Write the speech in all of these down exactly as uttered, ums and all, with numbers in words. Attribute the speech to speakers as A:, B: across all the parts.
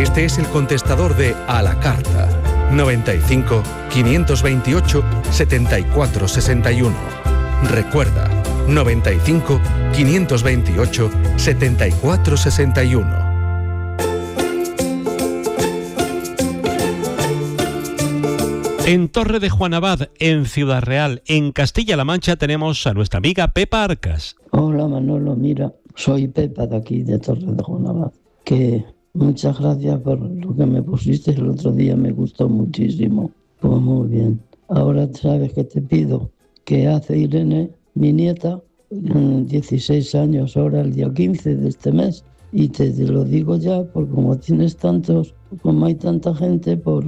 A: Este es el contestador de A la Carta. noventa y cinco, quinientos veintiocho, setenta y cuatro sesenta y uno. Recuerda, noventa y cinco, quinientos veintiocho, setenta y cuatro sesenta y uno.
B: En Torre de Juan Abad, en Ciudad Real, en Castilla-La Mancha, tenemos a nuestra amiga Pepa Arcas.
C: Hola Manolo, mira, soy Pepa de aquí, de Torre de Juan Abad. Que muchas gracias por lo que me pusiste el otro día, me gustó muchísimo. Pues muy bien. Ahora sabes que te pido que hace Irene, mi nieta, dieciséis años ahora, el día quince de este mes. Y te, te lo digo ya, porque como tienes tantos, como hay tanta gente, por...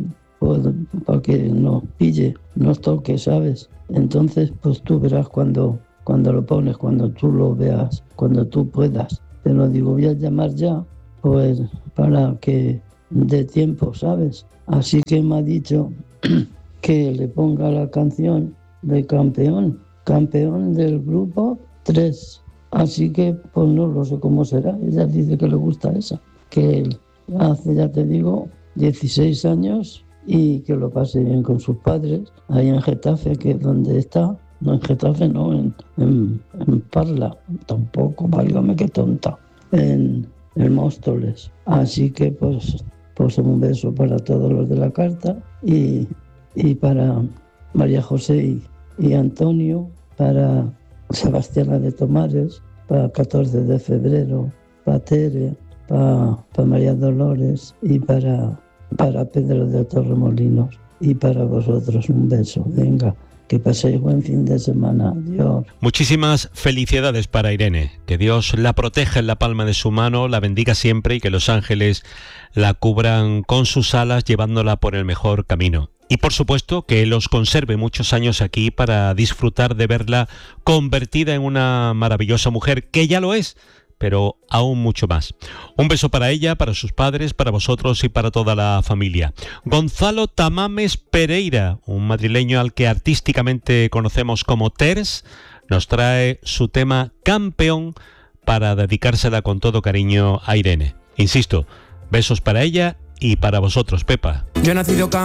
C: para que no pille, no toque, ¿sabes? Entonces, pues tú verás cuando, cuando lo pones, cuando tú lo veas, cuando tú puedas. Te lo digo, voy a llamar ya, pues para que dé tiempo, ¿sabes? Así que me ha dicho que le ponga la canción de Campeón, Campeón del grupo tres. Así que, pues no lo sé cómo será. Ella dice que le gusta esa, que hace, ya te digo, dieciséis años... y que lo pase bien con sus padres, ahí en Getafe, que es donde está. No, en Getafe no, en, en, en Parla, tampoco, válgame qué tonta, en, en Móstoles. Así que pues, pues un beso para todos los de la carta y, y para María José y, y Antonio, para Sebastiana de Tomares, para catorce de febrero, para Tere, para, para María Dolores y para... para Pedro de Torremolinos y para vosotros un beso. Venga, que paséis buen fin de semana. Adiós.
B: Muchísimas felicidades para Irene. Que Dios la proteja en la palma de su mano, la bendiga siempre y que los ángeles la cubran con sus alas, llevándola por el mejor camino. Y por supuesto que los conserve muchos años aquí para disfrutar de verla convertida en una maravillosa mujer, que ya lo es, pero aún mucho más. Un beso para ella, para sus padres, para vosotros y para toda la familia. Gonzalo Tamames Pereira, un madrileño al que artísticamente conocemos como Ters, nos trae su tema Campeón para dedicársela con todo cariño a Irene. Insisto, besos para ella y para vosotros, Pepa.
D: Yo he nacido